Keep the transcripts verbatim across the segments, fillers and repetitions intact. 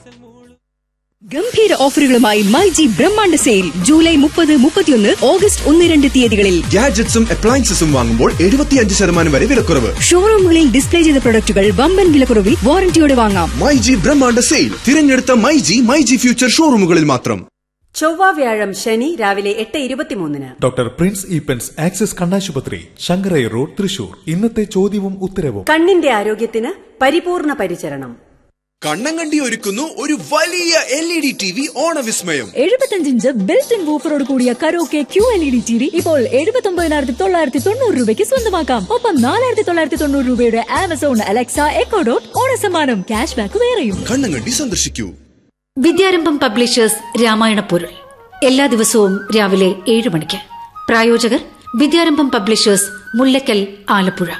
ഗംഭീര ഓഫറുകളുമായി മൈജി ബ്രഹ്മാണ്ഡ sale July മുപ്പത് മുപ്പത്തിയൊന്ന് ഓഗസ്റ്റ് ഒന്ന് രണ്ട് തീയതികളിൽ ഗാഡ്ജറ്റ്സും അപ്ലയൻസസും വാങ്ങുമ്പോൾ എഴുപത്തിയഞ്ച് ശതമാനം വരെ വിലക്കുറവ്. ഷോറൂമുകളിൽ ഡിസ്പ്ലേ ചെയ്ത പ്രൊഡക്റ്റുകൾ വമ്പൻ വിലക്കുറവിൽ വാറന്റിയോടെ വാങ്ങാം. മൈജി ബ്രഹ്മാണ്ഡ സെയിൽ തിരഞ്ഞെടുത്ത മൈജി മൈജി ഫ്യൂച്ചർ ഷോറൂമുകളിൽ മാത്രം. ചൊവ്വ വ്യാഴം ശനി രാവിലെ എട്ട് ഇരുപത്തിമൂന്നിന് ഡോക്ടർ പ്രിൻസ് ഈപ്പൻസ് ആക്സിസ് കണ്ണാശുപത്രി, ശങ്കരൈ റോഡ്, തൃശൂർ. ഇന്നത്തെ ചോദ്യവും ഉത്തരവും. കണ്ണിന്റെ ആരോഗ്യത്തിന് പരിപൂർണ പരിചരണം. കണ്ണങ്കണ്ടി ഒരുക്കുന്നു ഒരു വലിയ L E D T V ഓണവിസ്മയം. എഴുപത്തിയഞ്ച് ഇഞ്ച് ബിൽറ്റ് ഇൻ വൂഫറോട് കൂടിയ karaoke Q L E D T V ഇപ്പോൾ എഴുപത്തി ഒമ്പതിനായിരത്തി തൊള്ളായിരത്തി തൊണ്ണൂറ് രൂപയ്ക്ക് സ്വന്തമാക്കാം. ഒപ്പം നാലായിരത്തി തൊള്ളായിരത്തി തൊണ്ണൂറ് രൂപയുടെ Amazon Alexa echo dot ഓണസമ്മാനം cash back വേറെയും. കണ്ണങ്കണ്ടി സന്ദർശിക്കൂ. വിദ്യാരംഭം പബ്ലിഷേഴ്സ് രാമായണ പൊരുൾ എല്ലാ ദിവസവും രാവിലെ ഏഴ് മണിക്ക്. പ്രായോജകർ വിദ്യാരംഭം publishers, Mullakkal, Alappuzha.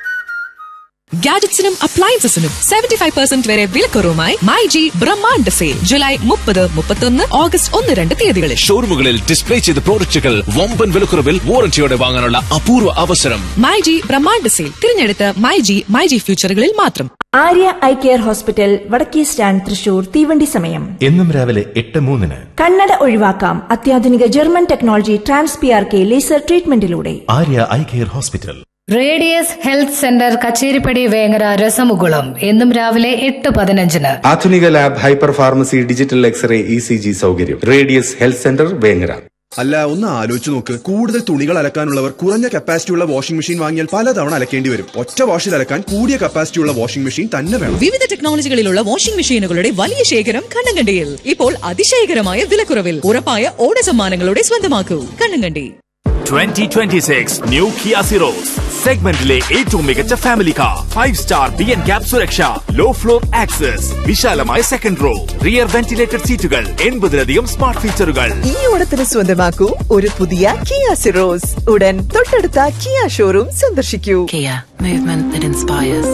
ഗാഡ്ജറ്റ്സിനും അപ്ലയൻസസിനും seventy five percent വരെ വിലക്കുറവുമായി മൈജി ബ്രഹ്മാണ്ഡ സെയിൽ ജൂലൈ മുപ്പത് മുപ്പത്തൊന്ന് ഓഗസ്റ്റ് ഒന്ന് രണ്ട് തീയതികളിൽ. ഷോറൂമുകളിൽ ഡിസ്പ്ലേ ചെയ്ത പ്രോഡക്റ്റുകൾ വമ്പൻ വിലക്കുറവിൽ വാറന്റിയോടെ വാങ്ങാനുള്ള അപൂർവ അവസരം. മൈജി ബ്രഹ്മാണ്ഡ സെയിൽ തിരഞ്ഞെടുത്ത മൈജി മൈജി ഫ്യൂച്ചറുകളിൽ മാത്രം. ആര്യ ഐ കെയർ ഹോസ്പിറ്റൽ, വടക്കേ സ്റ്റാൻഡ്, തൃശൂർ. തീവണ്ടി സമയം എന്നും രാവിലെ എട്ട് മൂന്നിന്. കണ്ണട ഒഴിവാക്കാം അത്യാധുനിക German technology trans P R K laser ട്രീറ്റ്മെന്റിലൂടെ. Arya eye care hospital. Radius health centre, Kacheripadi, Vengara, രസമുകുളം. എന്നും രാവിലെ എട്ട് പതിനഞ്ചിന്. ആധുനിക lab, hyper pharmacy, digital x-ray, E C G സൗകര്യം. Radius health centre, Vengara. അല്ല, ഒന്ന് ആലോചിച്ച് നോക്ക്. കൂടുതൽ തുണികൾ അലക്കാനുള്ളവർ കുറഞ്ഞ കപ്പാസിറ്റിയുള്ള വാഷിംഗ് മെഷീൻ വാങ്ങിയാൽ പലതവണ അലക്കേണ്ടി വരും. ഒറ്റ വാഷിൽ അലക്കാൻ കൂടിയ കപ്പാസിറ്റിയുള്ള വാഷിംഗ് മെഷീൻ തന്നെ വേണം. വിവിധ ടെക്നോളജികളിലുള്ള വാഷിംഗ് മെഷീനുകളുടെ വലിയ ശേഖരം കണ്ണങ്കണ്ടിയിൽ. ഇപ്പോൾ അതിശയകരമായ വിലക്കുറവിൽ ഉറപ്പായ ഓണ സമ്മാനങ്ങളുടെ സ്വന്തമാക്കൂ. Kannankandi. Twenty twenty six new Kia Syros സെഗ്മെന്റിലെ ഏറ്റവും മികച്ച family car. Five star B N cap സുരക്ഷ, ലോ ഫ്ലോർ ആക്സസ്, വിശാലമായ സെക്കൻഡ് റോ, റിയർ വെന്റിലേറ്റഡ് സീറ്റുകൾ, എൺപതിലധികം സ്മാർട്ട് ഫീച്ചറുകൾ. ഈ ഓണത്തിന് സ്വന്തമാക്കൂ ഒരു പുതിയ കിയ സിറോസ്. ഉടൻ തൊട്ടടുത്ത കിയ ഷോറൂം സന്ദർശിക്കൂ. Kia, movement that inspires.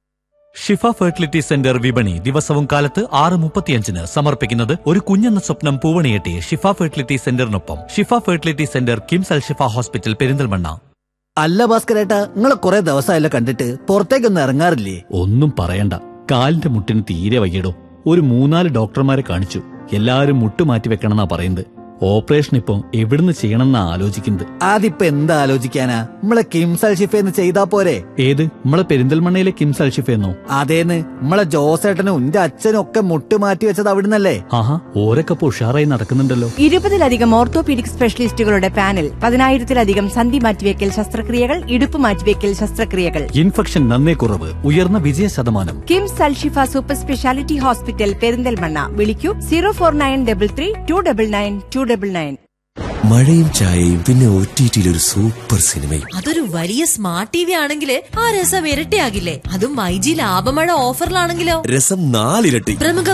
Shifa fertility centre വിപണി ദിവസവും കാലത്ത് ആറ് മുപ്പത്തിയഞ്ചിന് സമർപ്പിക്കുന്നത് ഒരു കുഞ്ഞെന്ന സ്വപ്നം പൂവണിയെട്ടി ഷിഫ ഫെർട്ടിലിറ്റി സെന്ററിനൊപ്പം. ഷിഫ ഫെർട്ടിലിറ്റി സെന്റർ, കിംസ് അൽ ഷിഫ ഹോസ്പിറ്റൽ, പെരിന്തൽമണ്ണ. അല്ല ഭാസ്കരേട്ടാ, നിങ്ങളെ കുറെ ദിവസമായല്ലോ കണ്ടിട്ട്, പുറത്തേക്കൊന്നും ഇറങ്ങാറില്ലേ? ഒന്നും പറയണ്ട, കാലിന്റെ മുട്ടിന് തീരെ വയ്യടോ. ഒരു മൂന്നാല് ഡോക്ടർമാരെ കാണിച്ചു, എല്ലാരും മുട്ട് മാറ്റി വെക്കണമെന്നാ പറയുന്നത്. ഓപ്പറേഷൻ ഇപ്പൊ എവിടുന്ന് ചെയ്യണമെന്നാ ആലോചിക്കുന്നത്. അതിപ്പോ എന്താ ആലോചിക്കാനാ, നമ്മളെ കിംസ് അൽ ഷിഫേന്ന് ചെയ്താ പോരെ? ഏത്, നമ്മളെ പെരിന്തൽമണ്ണയിലെ കിംസ് അൽ ഷിഫേന്നോ? അതേന്ന്, നമ്മളെ ജോസേട്ടനും എന്റെ അച്ഛനും ഒക്കെ മുട്ട് മാറ്റി വെച്ചത് അവിടുന്നല്ലേ? ആഹാ, ഓരൊക്കെ ഉഷാറായി നടക്കുന്നുണ്ടല്ലോ. ഇരുപതിലധികം ഓർത്തോപീഡിക് സ്പെഷ്യലിസ്റ്റുകളുടെ പാനൽ, പതിനായിരത്തിലധികം സന്ധി മാറ്റിവെക്കൽ ശസ്ത്രക്രിയകൾ, ഇടുപ്പ് മാറ്റിവെക്കൽ ശസ്ത്രക്രിയകൾ. ഇൻഫെക്ഷൻ നന്നേ കുറവ്, ഉയർന്ന വിജയ ശതമാനം. കിംസ് അൽ ഷിഫ സൂപ്പർ സ്പെഷ്യാലിറ്റി ഹോസ്പിറ്റൽ, പെരിന്തൽമണ്ണ. വിളിക്കൂ zero four nine double three to double nine to double nine. മഴയും ചായയും പിന്നെ ഒ ടി ടിയിലൊരു സൂപ്പർ സിനിമയും. അതൊരു വലിയ സ്മാർട്ട് ടി വി ആണെങ്കിൽ ആ രസം ഇരട്ടിയാകില്ലേ? അതും മൈജി ലാഭമഴ ഓഫറിലാണെങ്കിലോ രസം നാലിരട്ടി. പ്രമുഖ